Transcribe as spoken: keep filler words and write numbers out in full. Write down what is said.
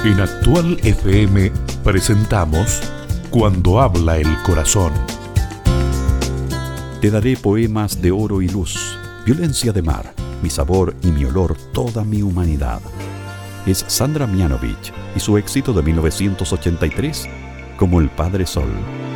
En Actual F M presentamos Cuando habla el corazón. Te daré poemas de oro y luz, violencia de mar, mi sabor y mi olor, toda mi humanidad. Es Sandra Mianovich y su éxito de mil novecientos ochenta y tres, Como el Padre Sol.